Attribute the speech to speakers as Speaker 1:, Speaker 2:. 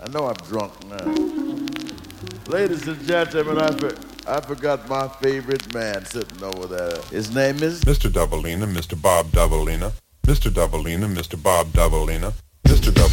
Speaker 1: I know I'm drunk now. Ladies and gentlemen, I forgot my favorite man sitting over there. His name is
Speaker 2: Mr. Doubleina, Mr. Bob Doubleina, Mr. Doubleina, Mr. Bob Doubleina, Mr. Doubleina.